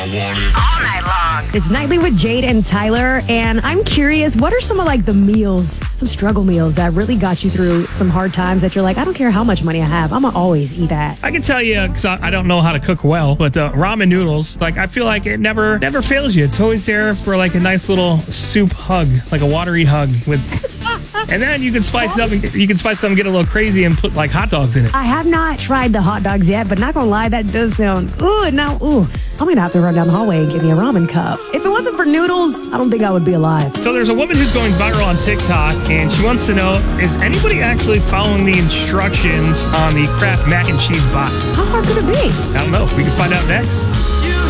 All night long. It's Nightly with Jade and Tyler, and I'm curious, what are some of like the meals, some struggle meals that really got you through some hard times that you're like, I don't care how much money I have, I'm gonna always eat that. I can tell you, because I don't know how to cook well, but ramen noodles, like I feel like it never fails you. It's always there for like a nice little soup hug, like a watery hug with... And then you can spice it up and get a little crazy and put like hot dogs in it. I have not tried the hot dogs yet, but not gonna lie, that does sound, I'm gonna have to run down the hallway and get me a ramen cup. If it wasn't for noodles, I don't think I would be alive. So there's a woman who's going viral on TikTok, and she wants to know, is anybody actually following the instructions on the Kraft mac and cheese box? How hard could it be? I don't know. We can find out next.